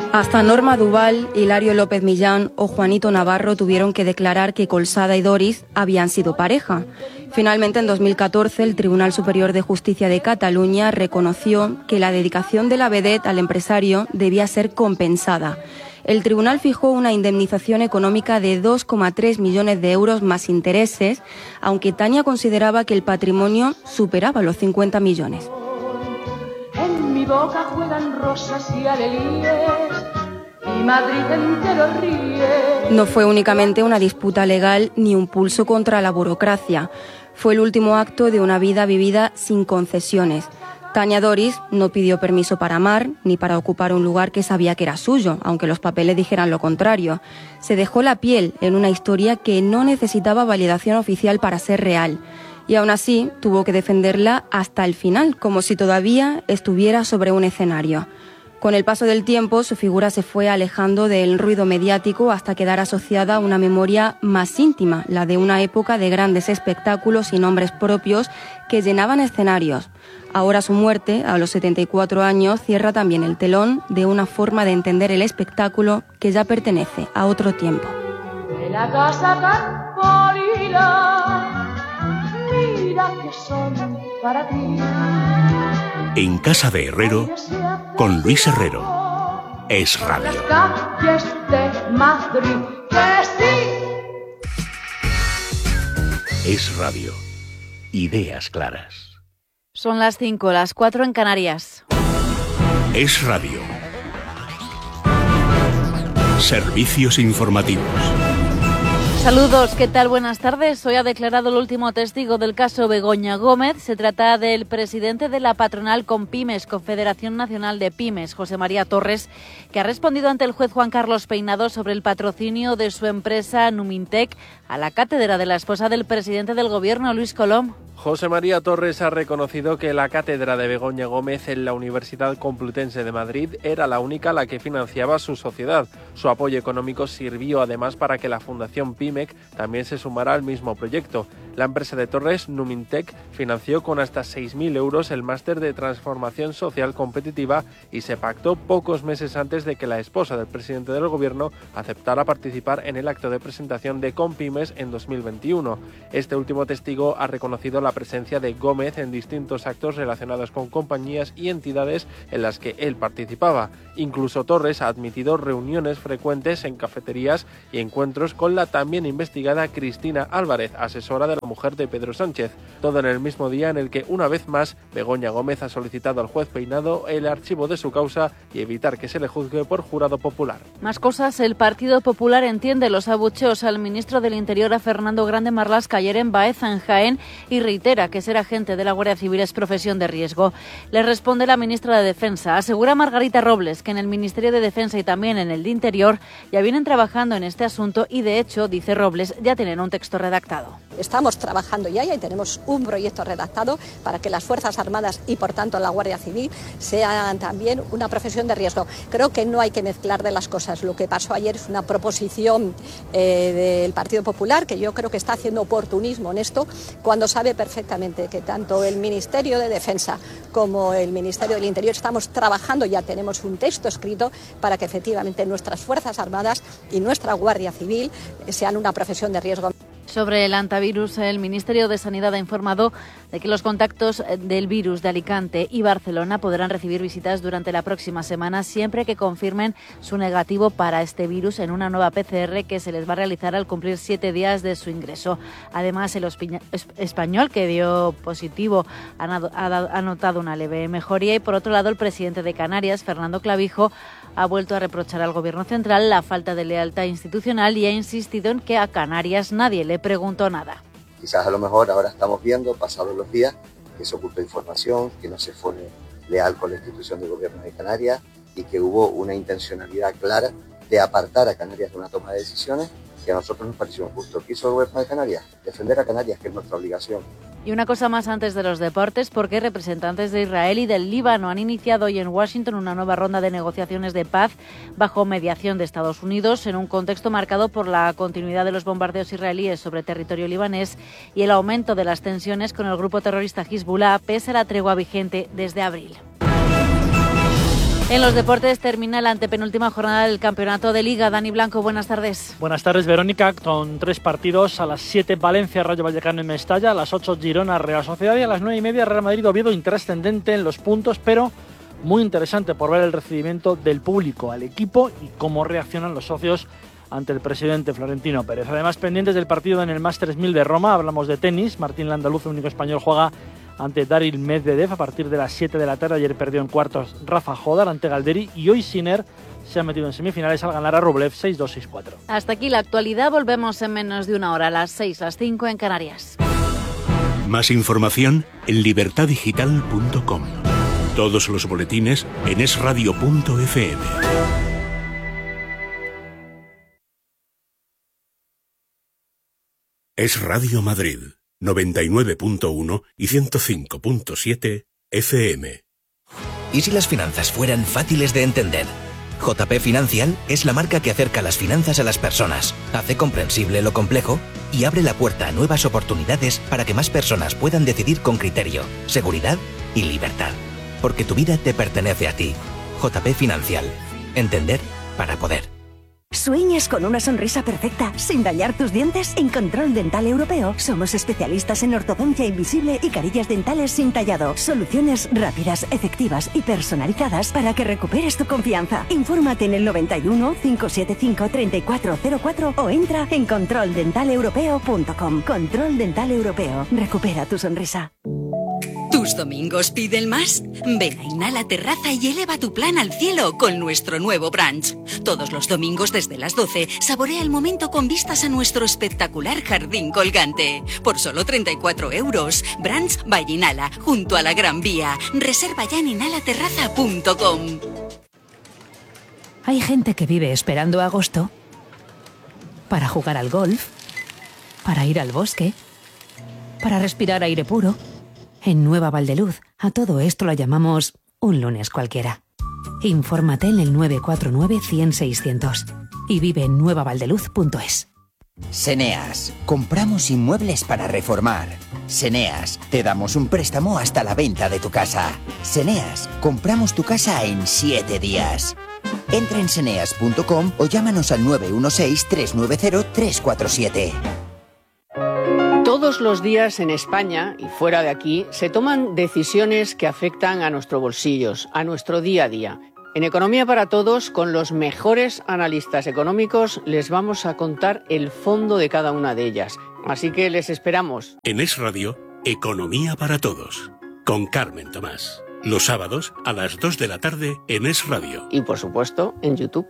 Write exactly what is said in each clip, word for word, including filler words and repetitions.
Hasta Norma Duval, Hilario López Millán o Juanito Navarro tuvieron que declarar que Colsada y Doris habían sido pareja. Finalmente, en dos mil catorce, el Tribunal Superior de Justicia de Cataluña reconoció que la dedicación de la vedette al empresario debía ser compensada. El tribunal fijó una indemnización económica de dos coma tres millones de euros más intereses, aunque Tania consideraba que el patrimonio superaba los cincuenta millones. En mi boca juegan rosas y alelíes, y Madrid entero ríe. No fue únicamente una disputa legal ni un pulso contra la burocracia. Fue el último acto de una vida vivida sin concesiones. Tania Doris no pidió permiso para amar ni para ocupar un lugar que sabía que era suyo, aunque los papeles dijeran lo contrario. Se dejó la piel en una historia que no necesitaba validación oficial para ser real. Y aún así tuvo que defenderla hasta el final, como si todavía estuviera sobre un escenario. Con el paso del tiempo, su figura se fue alejando del ruido mediático hasta quedar asociada a una memoria más íntima, la de una época de grandes espectáculos y nombres propios que llenaban escenarios. Ahora su muerte, a los setenta y cuatro años, cierra también el telón de una forma de entender el espectáculo que ya pertenece a otro tiempo. De la casa Carpolina, mira que son para ti. En Casa de Herrero, con Luis Herrero. Es Radio. Las calles de Madrid, que sí. Es Radio. Ideas claras. Son las cinco, las cuatro en Canarias. Es Radio. Servicios informativos. Saludos, ¿qué tal? Buenas tardes. Hoy ha declarado el último testigo del caso Begoña Gómez. Se trata del presidente de la patronal Compymes, Confederación Nacional de Pymes, José María Torres, que ha respondido ante el juez Juan Carlos Peinado sobre el patrocinio de su empresa Numintec a la cátedra de la esposa del presidente del Gobierno, Luis Colom. José María Torres ha reconocido que la cátedra de Begoña Gómez en la Universidad Complutense de Madrid era la única a la que financiaba su sociedad. Su apoyo económico sirvió además para que la Fundación Pimec también se sumara al mismo proyecto. La empresa de Torres, Numintec, financió con hasta seis mil euros el máster de transformación social competitiva y se pactó pocos meses antes de que la esposa del presidente del Gobierno aceptara participar en el acto de presentación de Compymes en dos mil veintiuno. Este último testigo ha reconocido la presencia de Gómez en distintos actos relacionados con compañías y entidades en las que él participaba. Incluso Torres ha admitido reuniones frecuentes en cafeterías y encuentros con la también investigada Cristina Álvarez, asesora de la mujer de Pedro Sánchez. Todo en el mismo día en el que, una vez más, Begoña Gómez ha solicitado al juez Peinado el archivo de su causa y evitar que se le juzgue por jurado popular. Más cosas, el Partido Popular entiende los abucheos al ministro del Interior, a Fernando Grande Marlaska, ayer en Baeza, en Jaén, y reitera que ser agente de la Guardia Civil es profesión de riesgo. Le responde la ministra de Defensa. Asegura Margarita Robles que en el Ministerio de Defensa y también en el de Interior ya vienen trabajando en este asunto y, de hecho, dice Robles, ya tienen un texto redactado. Estamos trabajando ya y tenemos un proyecto redactado para que las Fuerzas Armadas y, por tanto, la Guardia Civil sean también una profesión de riesgo. Creo que no hay que mezclar de las cosas. Lo que pasó ayer es una proposición eh, del Partido Popular, que yo creo que está haciendo oportunismo en esto, cuando sabe perfectamente que tanto el Ministerio de Defensa como el Ministerio del Interior estamos trabajando, ya tenemos un texto escrito para que efectivamente nuestras Fuerzas Armadas y nuestra Guardia Civil sean una profesión de riesgo. Sobre el antivirus, el Ministerio de Sanidad ha informado de que los contactos del virus de Alicante y Barcelona podrán recibir visitas durante la próxima semana siempre que confirmen su negativo para este virus en una nueva P C R que se les va a realizar al cumplir siete días de su ingreso. Además, el español que dio positivo ha notado una leve mejoría y, por otro lado, el presidente de Canarias, Fernando Clavijo, ha vuelto a reprochar al Gobierno central la falta de lealtad institucional y ha insistido en que a Canarias nadie le preguntó nada. Quizás a lo mejor ahora estamos viendo, pasados los días, que se ocultó información, que no se fue leal con la institución del Gobierno de Canarias y que hubo una intencionalidad clara de apartar a Canarias de una toma de decisiones que a nosotros nos pareció injusto. ¿Qué hizo el Gobierno de Canarias? Defender a Canarias, que es nuestra obligación. Y una cosa más antes de los deportes, porque representantes de Israel y del Líbano han iniciado hoy en Washington una nueva ronda de negociaciones de paz bajo mediación de Estados Unidos, en un contexto marcado por la continuidad de los bombardeos israelíes sobre territorio libanés y el aumento de las tensiones con el grupo terrorista Hezbollah, pese a la tregua vigente desde abril. En los deportes termina la antepenúltima jornada del campeonato de Liga. Dani Blanco, buenas tardes. Buenas tardes, Verónica, con tres partidos. A las siete Valencia, Rayo Vallecano y Mestalla, a las ocho Girona, Real Sociedad y a las nueve y media Real Madrid, Oviedo. Intrascendente en los puntos, pero muy interesante por ver el recibimiento del público al equipo y cómo reaccionan los socios ante el presidente Florentino Pérez. Además, pendientes del partido en el Masters mil de Roma, hablamos de tenis. Martín Landaluz, el único español, juega ante Daryl Medvedev a partir de las siete de la tarde. Ayer perdió en cuartos Rafa Jodar ante Galderi y hoy Sinner se ha metido en semifinales al ganar a Rublev seis dos seis cuatro. Hasta aquí la actualidad. Volvemos en menos de una hora, a las seis, las cinco en Canarias. Más información en libertad digital punto com. Todos los boletines en es radio punto efe eme. Es Radio Madrid, noventa y nueve punto uno y ciento cinco punto siete efe eme. ¿Y si las finanzas fueran fáciles de entender? J P Financial es la marca que acerca las finanzas a las personas, hace comprensible lo complejo y abre la puerta a nuevas oportunidades para que más personas puedan decidir con criterio, seguridad y libertad. Porque tu vida te pertenece a ti. J P Financial. Entender para poder. ¿Sueñas con una sonrisa perfecta sin dañar tus dientes? En Control Dental Europeo somos especialistas en ortodoncia invisible y carillas dentales sin tallado. Soluciones rápidas, efectivas y personalizadas para que recuperes tu confianza. Infórmate en el noventa y uno, cinco siete cinco, treinta y cuatro cero cuatro o entra en control dental europeo punto com. Control Dental Europeo. Recupera tu sonrisa. ¿Tus domingos piden más? Ven a Inhala Terraza y eleva tu plan al cielo con nuestro nuevo brunch. Todos los domingos desde las doce, saborea el momento con vistas a nuestro espectacular jardín colgante. Por solo treinta y cuatro euros. Brunch by Inhala, junto a la Gran Vía. Reserva ya en inhala terraza punto com. Hay gente que vive esperando agosto para jugar al golf, para ir al bosque, para respirar aire puro. En Nueva Valdeluz, a todo esto lo llamamos un lunes cualquiera. Infórmate en el nueve cuatro nueve, cien, seiscientos y vive en nueva valdeluz punto es. Seneas, compramos inmuebles para reformar. Seneas, te damos un préstamo hasta la venta de tu casa. Seneas, compramos tu casa en siete días. Entra en seneas punto com o llámanos al nueve uno seis, tres nueve cero, tres cuatro siete. Todos los días en España y fuera de aquí se toman decisiones que afectan a nuestros bolsillos, a nuestro día a día. En Economía para Todos, con los mejores analistas económicos, les vamos a contar el fondo de cada una de ellas. Así que les esperamos. En Es Radio, Economía para Todos, con Carmen Tomás. Los sábados a las dos de la tarde en Es Radio. Y por supuesto, en YouTube.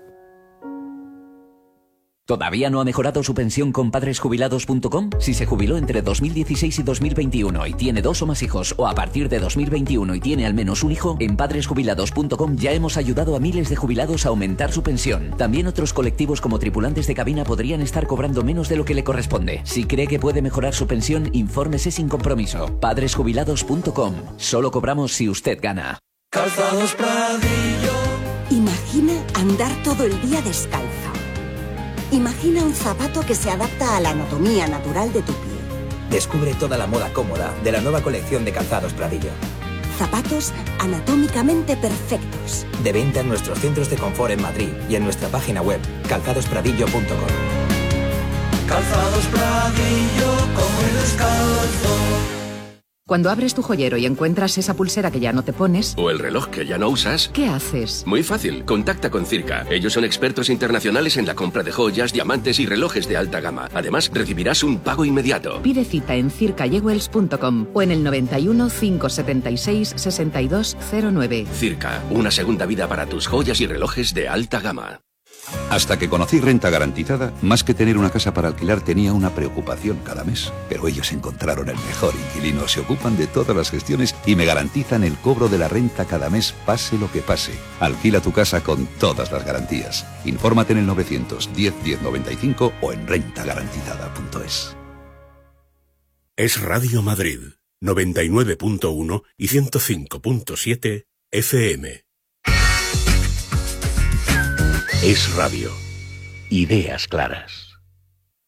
¿Todavía no ha mejorado su pensión con padres jubilados punto com? Si se jubiló entre dos mil dieciséis y dos mil veintiuno y tiene dos o más hijos, o a partir de dos mil veintiuno y tiene al menos un hijo, en padres jubilados punto com ya hemos ayudado a miles de jubilados a aumentar su pensión. También otros colectivos como tripulantes de cabina podrían estar cobrando menos de lo que le corresponde. Si cree que puede mejorar su pensión, infórmese sin compromiso. padres jubilados punto com. Solo cobramos si usted gana. Calzados Pradillo. Imagina andar todo el día descalzo. Imagina un zapato que se adapta a la anatomía natural de tu pie. Descubre toda la moda cómoda de la nueva colección de Calzados Pradillo. Zapatos anatómicamente perfectos. De venta en nuestros centros de confort en Madrid y en nuestra página web calzados pradillo punto com. Calzados Pradillo, come descalzo. Cuando abres tu joyero y encuentras esa pulsera que ya no te pones... O el reloj que ya no usas... ¿Qué haces? Muy fácil, contacta con Circa. Ellos son expertos internacionales en la compra de joyas, diamantes y relojes de alta gama. Además, recibirás un pago inmediato. Pide cita en circa jewels punto com o en el noventa y uno, cinco setenta y seis, sesenta y dos cero nueve. Circa, una segunda vida para tus joyas y relojes de alta gama. Hasta que conocí Renta Garantizada, más que tener una casa para alquilar tenía una preocupación cada mes. Pero ellos encontraron el mejor inquilino, se ocupan de todas las gestiones y me garantizan el cobro de la renta cada mes, pase lo que pase. Alquila tu casa con todas las garantías. Infórmate en el novecientos diez, diez noventa y cinco o en renta garantizada punto es. Es Radio Madrid, noventa y nueve punto uno y ciento cinco punto siete efe eme. Es Radio. Ideas claras.